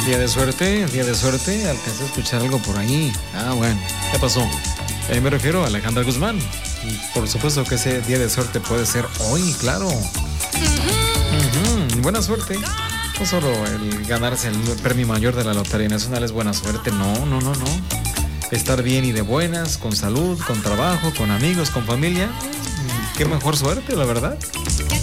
Día de suerte, día de suerte. Alcancé a escuchar algo por ahí. Ah, bueno, ¿qué pasó? Me refiero a Alejandra Guzmán. Por supuesto que ese día de suerte puede ser hoy, claro. Buena suerte. No solo el ganarse el premio mayor de la Lotería Nacional es buena suerte. No, no, no, no. Estar bien y de buenas, con salud, con trabajo, con amigos, con familia. Qué mejor suerte, la verdad.